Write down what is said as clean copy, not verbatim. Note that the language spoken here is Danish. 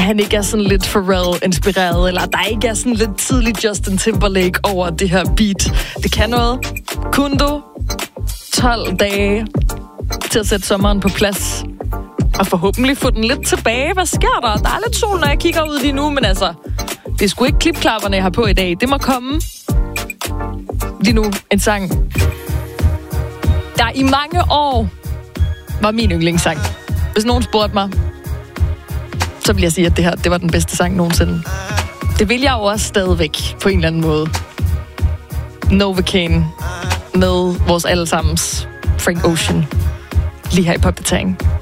han ikke er sådan lidt Pharrell-inspireret, eller der ikke er sådan lidt tidlig Justin Timberlake over det her beat. Det kan noget. Kunne du 12 dage til at sætte sommeren på plads, og forhåbentlig få den lidt tilbage. Hvad sker der? Der er lidt sol, når jeg kigger ud lige nu, men altså, det er sgu ikke klipklapperne, jeg har på i dag. Det må komme. Lige nu en sang, der i mange år var min yndlingssang. Hvis nogen spurgte mig, så vil jeg sige, at det var den bedste sang nogensinde. Det vil jeg jo også stadigvæk på en eller anden måde. Novocaine med vores allesammens Frank Ocean. Lige her i Popdatering.